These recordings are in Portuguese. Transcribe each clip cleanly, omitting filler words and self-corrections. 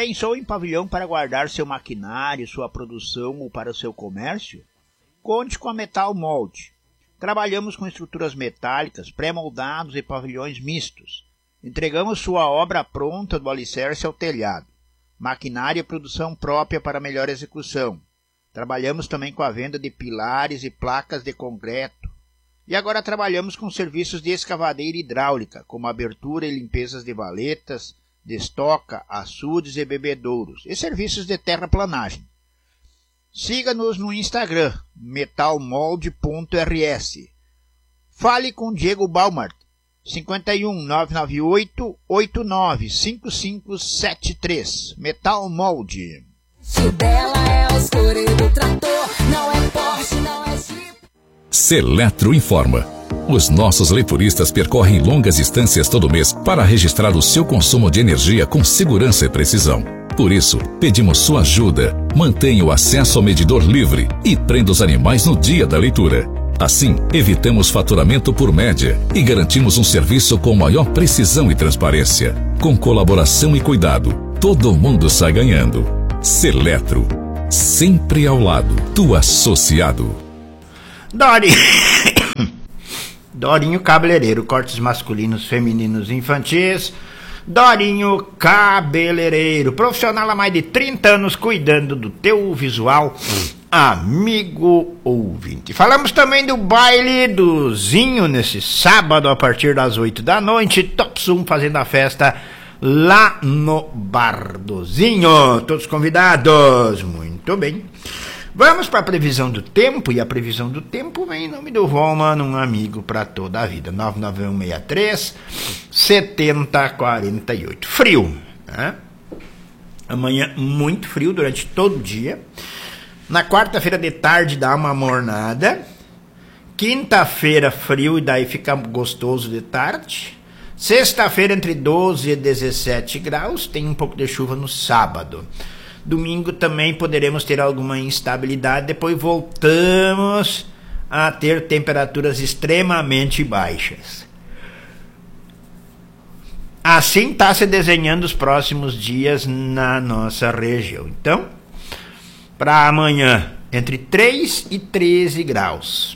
Pensou em pavilhão para guardar seu maquinário, sua produção ou para o seu comércio? Conte com a Metal Mold. Trabalhamos com estruturas metálicas, pré-moldados e pavilhões mistos. Entregamos sua obra pronta do alicerce ao telhado. Maquinário e produção própria para melhor execução. Trabalhamos também com a venda de pilares e placas de concreto. E agora trabalhamos com serviços de escavadeira hidráulica, como abertura e limpezas de valetas, de estoca, açudes e bebedouros, e serviços de terraplanagem. Siga-nos no Instagram, metalmold.rs. Fale com Diego Balmart, 51 998 89 5573. Metal Mold. O dela é o escureiro do trator, não é Porsche, não é Jeep. Seletro informa. Os nossos leituristas percorrem longas distâncias todo mês para registrar o seu consumo de energia com segurança e precisão. Por isso, pedimos sua ajuda. Mantenha o acesso ao medidor livre e prenda os animais no dia da leitura. Assim, evitamos faturamento por média e garantimos um serviço com maior precisão e transparência. Com colaboração e cuidado, todo mundo sai ganhando. Seletro, sempre ao lado do associado. Dorinho Cabeleireiro, cortes masculinos, femininos e infantis. Dorinho Cabeleireiro, profissional há mais de 30 anos cuidando do teu visual, amigo ouvinte. Falamos também do baile do Zinho nesse sábado a partir das 8 da noite. Top Zoom fazendo a festa lá no Bar do Zinho. Todos convidados. Muito bem. Vamos para a previsão do tempo, e a previsão do tempo vem em nome do Volman, um amigo para toda a vida. 99163-7048. Frio, né? Amanhã muito frio durante todo o dia. Na quarta-feira de tarde dá uma mornada. Quinta-feira frio e daí fica gostoso de tarde. Sexta-feira entre 12 e 17 graus, tem um pouco de chuva no sábado. Domingo também poderemos ter alguma instabilidade, depois voltamos a ter temperaturas extremamente baixas. Assim está se desenhando os próximos dias na nossa região. Então, para amanhã, entre 3 e 13 graus.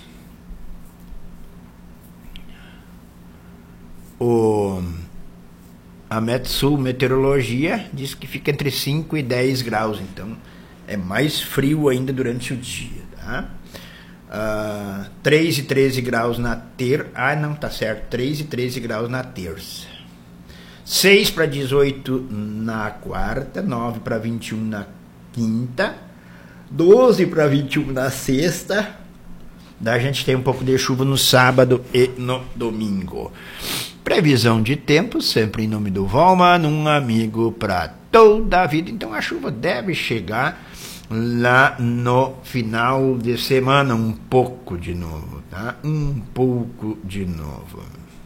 A Metsul Meteorologia diz que fica entre 5 e 10 graus, então é mais frio ainda durante o dia, tá? 3 e 13 graus na terça. Não, tá certo, 3 e 13 graus na terça. 6 para 18 na quarta, 9 para 21 na quinta, 12 para 21 na sexta. Daí a gente tem um pouco de chuva no sábado e no domingo. Previsão de tempo, sempre em nome do Volman, um amigo para toda a vida. Então a chuva deve chegar lá no final de semana, um pouco de novo, tá? Um pouco de novo.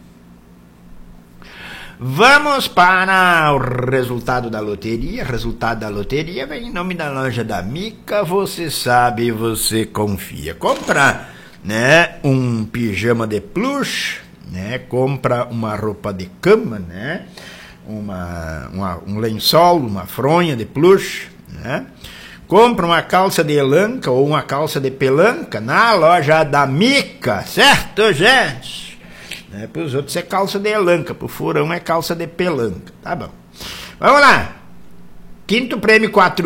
Vamos para o resultado da loteria. Resultado da loteria vem em nome da loja da Mica. Você sabe, você confia. Compra, né, um pijama de plush, né, compra uma roupa de cama, né, um lençol, uma fronha de plush, né, compra uma calça de elanca ou uma calça de pelanca na loja da Mica, certo, gente? Né, para os outros é calça de elanca, para o furão é calça de pelanca, tá bom. Vamos lá. Quinto prêmio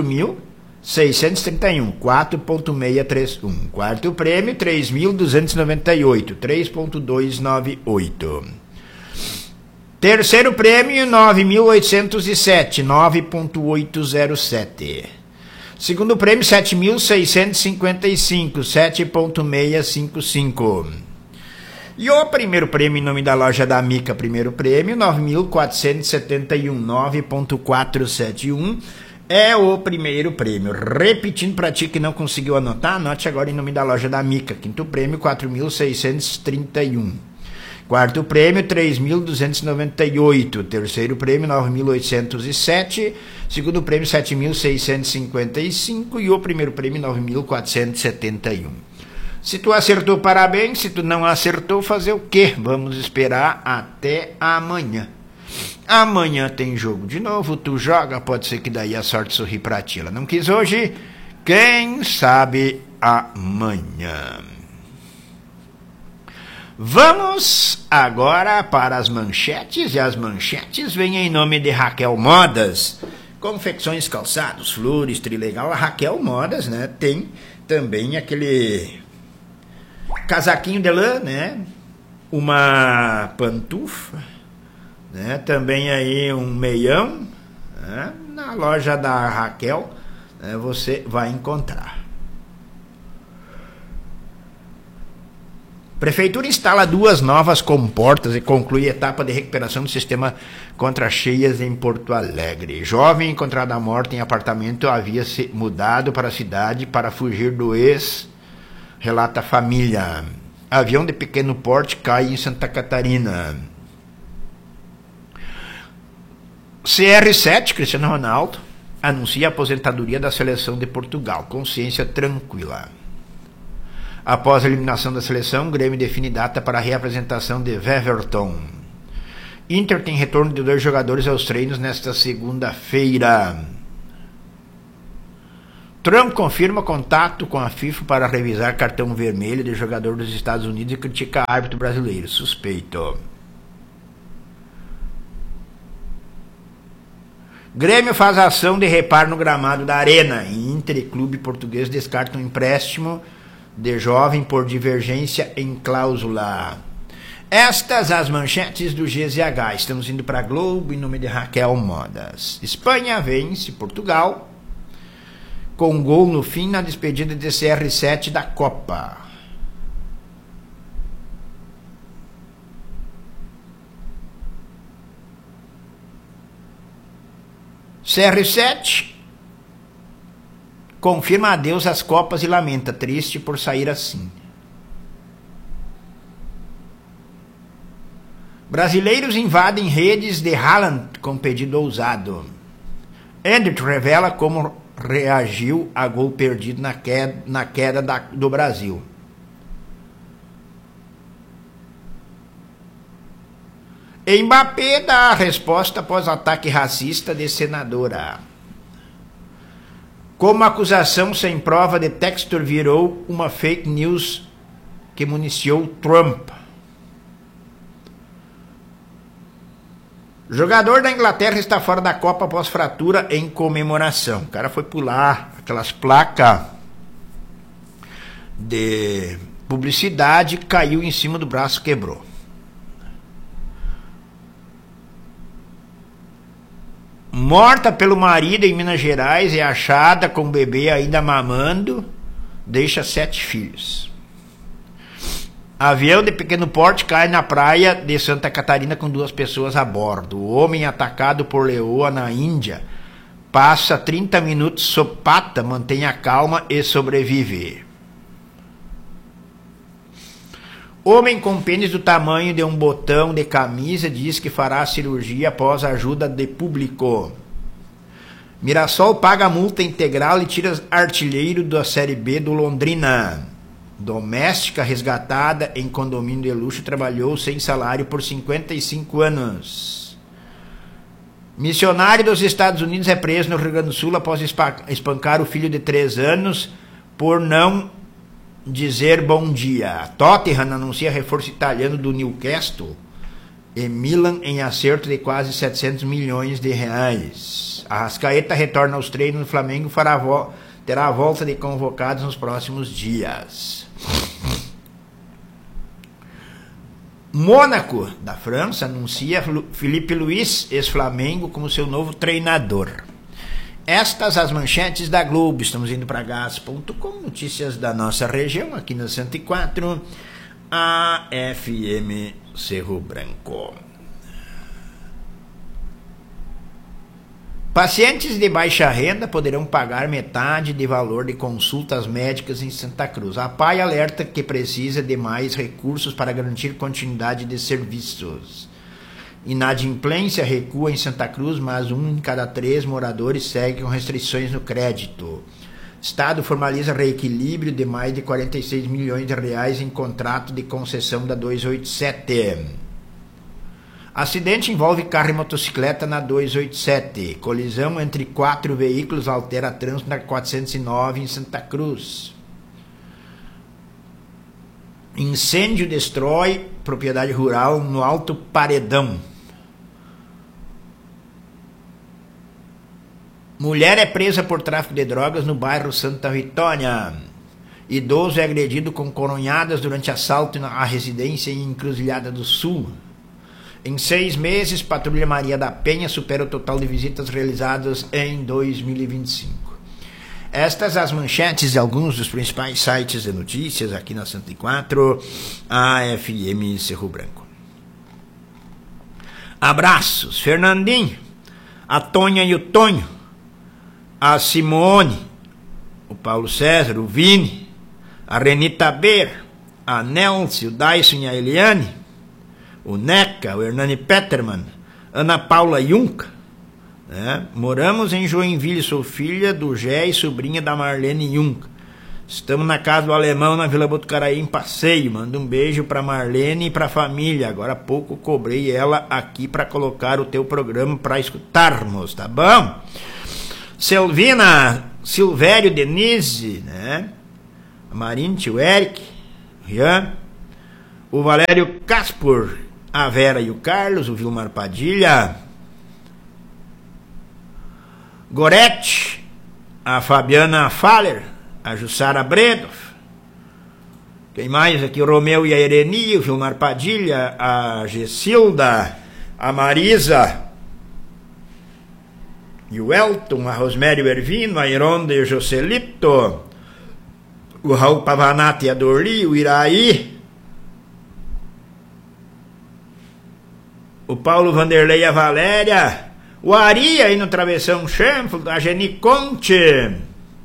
4.631, 4.631. Quarto prêmio 3.298, 3.298. Terceiro prêmio 9.807, 9.807. Segundo prêmio 7.655, 7.655. E o primeiro prêmio em nome da loja da Mica, primeiro prêmio 9.471, 9.471. É o primeiro prêmio. Repetindo para ti que não conseguiu anotar, anote agora em nome da loja da Mica. Quinto prêmio 4.631. Quarto prêmio 3.298. Terceiro prêmio 9.807. Segundo prêmio 7.655. E o primeiro prêmio 9.471. Se tu acertou, parabéns. Se tu não acertou, fazer o quê? Vamos esperar até amanhã. Amanhã tem jogo de novo, tu joga, pode ser que daí a sorte sorri pra ti. Ela não quis hoje, quem sabe amanhã. Vamos agora para as manchetes, e as manchetes vêm em nome de Raquel Modas. Confecções, calçados, flores, trilegal. A Raquel Modas, né, tem também aquele casaquinho de lã, né, uma pantufa, né, também aí um meião, né, na loja da Raquel, né, você vai encontrar. Prefeitura instala 2 novas comportas e conclui etapa de recuperação do sistema contra cheias em Porto Alegre. Jovem encontrada morta em apartamento havia se mudado para a cidade para fugir do ex, relata a família. Avião de pequeno porte cai em Santa Catarina. CR7, Cristiano Ronaldo, anuncia a aposentadoria da seleção de Portugal. Consciência tranquila. Após a eliminação da seleção, o Grêmio define data para a reapresentação de Weverton. Inter tem retorno de 2 jogadores aos treinos nesta segunda-feira. Trump confirma contato com a FIFA para revisar cartão vermelho de jogador dos Estados Unidos e critica árbitro brasileiro. Suspeito. Grêmio faz ação de reparo no gramado da Arena. Inter e clube português descartam empréstimo de jovem por divergência em cláusula. Estas as manchetes do GZH. Estamos indo para a Globo em nome de Raquel Modas. Espanha vence Portugal com gol no fim na despedida de CR7 da Copa. CR7 confirma adeus às Copas e lamenta, triste por sair assim. Brasileiros invadem redes de Haaland com pedido ousado. Endert revela como reagiu a gol perdido na queda do Brasil. Mbappé dá a resposta após ataque racista de senadora. Como acusação sem prova de Textor virou uma fake news que municiou Trump. Jogador da Inglaterra está fora da Copa após fratura em comemoração. O cara foi pular aquelas placas de publicidade, caiu em cima do braço, quebrou. Morta pelo marido em Minas Gerais e achada com o bebê ainda mamando, deixa 7 filhos. Avião de pequeno porte cai na praia de Santa Catarina com 2 pessoas a bordo. O homem atacado por leoa na Índia passa 30 minutos sob pata, mantém a calma e sobrevive. Homem com pênis do tamanho de um botão de camisa diz que fará cirurgia após a ajuda de público. Mirassol paga multa integral e tira artilheiro da Série B do Londrina. Doméstica resgatada em condomínio de luxo trabalhou sem salário por 55 anos. Missionário dos Estados Unidos é preso no Rio Grande do Sul após espancar o filho de 3 anos por não dizer bom dia. Tottenham anuncia reforço italiano do Newcastle e Milan em acerto de quase 700 milhões de reais. Arrascaeta retorna aos treinos no Flamengo, terá a volta de convocados nos próximos dias. Mônaco, da França, anuncia Felipe Luiz, ex-Flamengo, como seu novo treinador. Estas as manchetes da Globo. Estamos indo para gas.com, notícias da nossa região, aqui na 104, a FM Cerro Branco. Pacientes de baixa renda poderão pagar metade de valor de consultas médicas em Santa Cruz. A PAI alerta que precisa de mais recursos para garantir continuidade de serviços. Inadimplência recua em Santa Cruz, mas 1 em cada 3 moradores segue com restrições no crédito. Estado formaliza reequilíbrio de mais de 46 milhões de reais em contrato de concessão da 287. Acidente envolve carro e motocicleta na 287. Colisão entre 4 veículos altera trânsito na 409 em Santa Cruz. Incêndio destrói propriedade rural no Alto Paredão. Mulher é presa por tráfico de drogas no bairro Santa Vitória. Idoso é agredido com coronhadas durante assalto à residência em Encruzilhada do Sul. Em 6 meses, Patrulha Maria da Penha supera o total de visitas realizadas em 2025. Estas as manchetes de alguns dos principais sites de notícias aqui na 104, a FM Cerro Branco. Abraços, Fernandinho, a Tonha e o Tonho, a Simone, o Paulo César, o Vini, a Renita Ber, a Nelce, o Dyson e a Eliane, o Neca, o Hernani Petterman, Ana Paula Junca, né? Moramos em Joinville, sou filha do Gé e sobrinha da Marlene Junca. Estamos na casa do Alemão, na Vila Botucaraí, em passeio. Manda um beijo para Marlene e para a família. Agora há pouco cobrei ela aqui para colocar o teu programa para escutarmos, tá bom? Selvina, Silvério, Denise, né? A Marine, tio Eric, Rian, o Valério Caspor, a Vera e o Carlos, o Vilmar Padilha, Gorete, a Fabiana Faller, a Jussara Bredo, quem mais aqui? O Romeu e a Ereni, o Vilmar Padilha, a Gessilda, a Marisa e o Elton, a Rosmério Ervino, a Ironda e o Joselito, o Raul Pavanato e a Dorli, o Iraí, o Paulo Vanderlei e a Valéria, o Ari aí no Travessão Chanfo, a Geni Conte,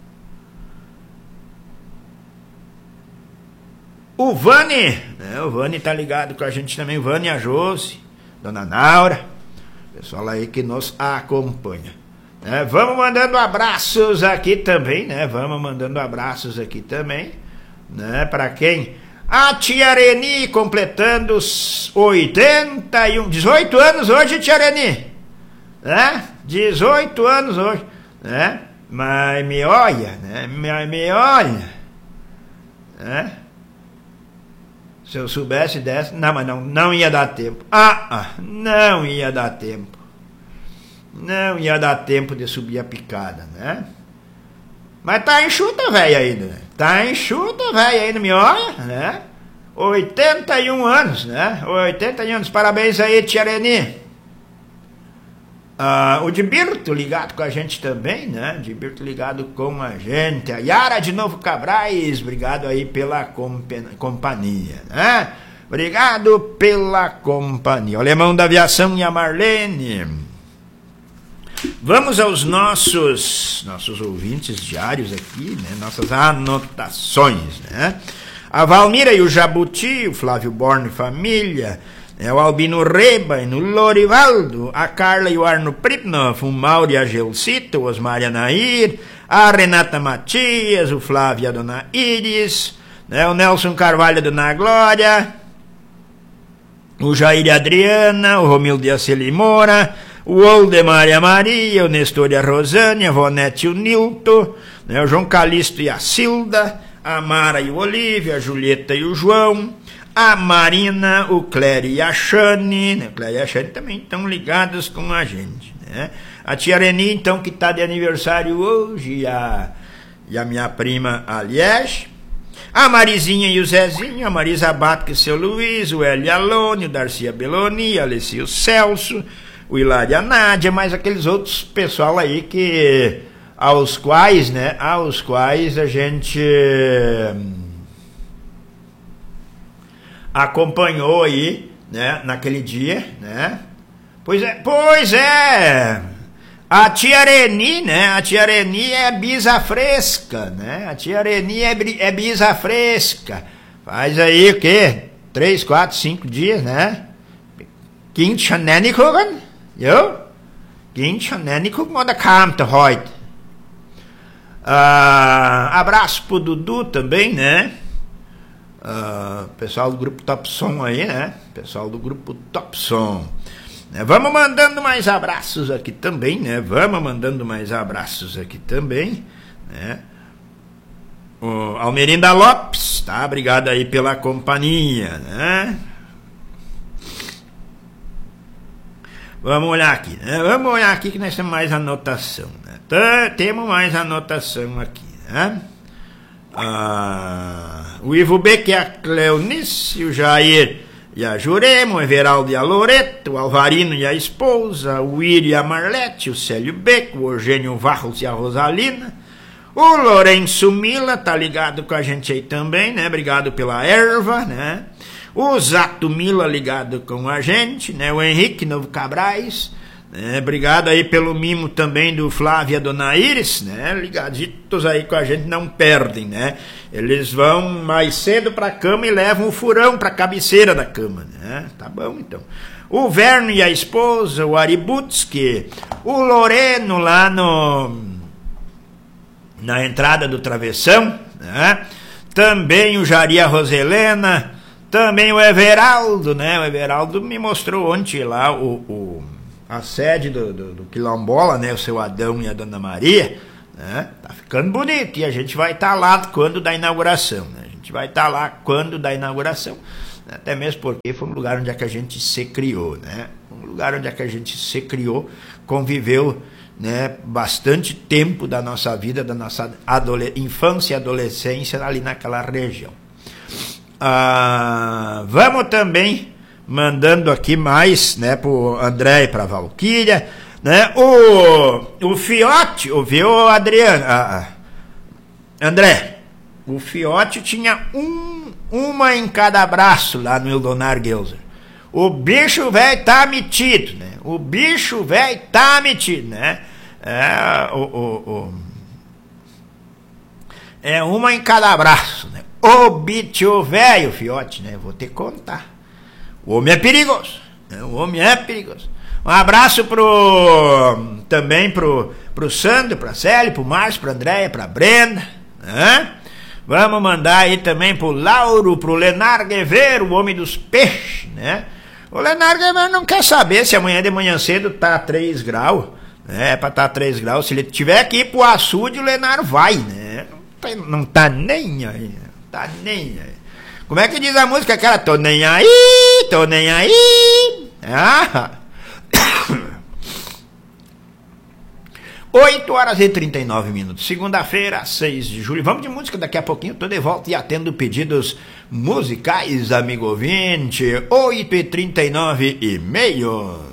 o Vani, né? O Vani tá ligado com a gente também, o Vani, a Josi, Dona Naura, pessoal aí que nos acompanha. Vamos mandando abraços aqui também, né? Vamos mandando abraços aqui também, né? Para quem? A tia Areni completando os 18 anos hoje, tia Areni, né? 18 anos hoje, né? Mas me olha, né? Me olha, né? Se eu soubesse dessa, não, mas não ia dar tempo. Não ia dar tempo. Não ia dar tempo de subir a picada, né? Mas tá enxuta, velho, ainda, né? Tá enxuta, velho, ainda, me olha, né? 81 anos, né? 81 anos, parabéns aí, tia Areni. O Dibirto ligado com a gente também, né? Dibirto ligado com a gente. A Yara de Novo Cabrais, obrigado aí pela companhia, né? Obrigado pela companhia. O Alemão da Aviação e a Marlene. Vamos aos nossos ouvintes diários aqui, né? Nossas anotações, né? A Valmira e o Jabuti, o Flávio Borne família, o Albino Reba e o Lorivaldo, a Carla e o Arno Pripnoff, o Mauro e a Gelsita, o Osmar e a Nair, a Renata Matias, o Flávio e a Dona Iris, né? O Nelson Carvalho e a Dona Glória, o Jair e a Adriana, o Romildo e a Celimora, o Oldemar e a Maria, o Nestor e a Rosane, a Vonete e o Nilton, né? O João Calixto e a Silda, a Mara e o Olívia, a Julieta e o João, a Marina, o Clério e a Xane, né? O Clério e a Xane também estão ligados com a gente, né? A tia Reni, então, que está de aniversário hoje, e a minha prima, a Liege, a Marizinha e o Zezinho, a Marisa Bato e o seu Luiz, o Hélio Alone, o Darcia Beloni, a Alessia, o Celso, o Hilário e a Nádia, mais aqueles outros pessoal aí que aos quais a gente acompanhou aí, né, naquele dia, né? Pois é. A tia Reni, né? A tia Reni é bisa fresca, né? A tia Reni é bisa fresca. Faz aí o quê? 3, 4, 5 dias, né? Kindchanenikuchen, jo? Kindchanenikuchen oder kamte heute? Abraço pro Dudu também, né? Pessoal do grupo Top Som aí, né? Pessoal do grupo Top Som. Vamos mandando mais abraços aqui também, né? O Almerinda Lopes, tá? Obrigado aí pela companhia, né? Vamos olhar aqui, né? Que nós temos mais anotação, né? Temos mais anotação aqui, né? O Ivo Beck e a Cleonice, o Jair e a Jurema, o Everaldo e a Loreto, o Alvarino e a esposa, o Iri e a Marlete, o Célio Beck, o Eugênio Varros e a Rosalina, o Lourenço Mila, tá ligado com a gente aí também, né? Obrigado pela erva, né? O Zato Mila ligado com a gente, né? O Henrique Novo Cabrais, né? Obrigado aí pelo mimo também do Flávio e a Dona Iris, né? Ligaditos aí com a gente, não perdem, né? Eles vão mais cedo pra cama e levam o furão pra cabeceira da cama, né? Tá bom, então. O Verno e a esposa, o Aributski, o Loreno lá na entrada do travessão, né? Também o Jari e a Roselena, também o Everaldo, né? O Everaldo me mostrou ontem lá a sede do Quilombola, né? O seu Adão e a Dona Maria, né? Tá ficando bonito e a gente vai estar lá quando da inauguração, né? Até mesmo porque foi um lugar onde é que a gente se criou, né? Conviveu, né? Bastante tempo da nossa vida, da nossa infância e adolescência ali naquela região. Vamos também mandando aqui mais, né, pro André e pra Valquíria, né? O Fiote, viu, Adriano? André, o Fiote tinha uma em cada braço lá no Ildonar Gelser. O bicho velho tá metido, né? É uma em cada braço, né? O bicho velho, Fiote, né? Vou te contar. O homem é perigoso, né? Um abraço também pro Sandro, pra Célio, pro Márcio, pra Andréia, pra Brenda, né? Vamos mandar aí também pro Lauro, pro Lenar Guevero, o homem dos peixes, né? O Lenar Guevero não quer saber se amanhã de manhã cedo tá 3 graus, né? Pra tá 3 graus, se ele tiver que ir pro açude, o Lenar vai, né? Não tá nem aí. Como é que diz a música aquela? Tô nem aí. 8h39, segunda-feira, 6 de julho. Vamos de música, daqui a pouquinho tô de volta e atendo pedidos musicais, amigo ouvinte. 8h39 e meio.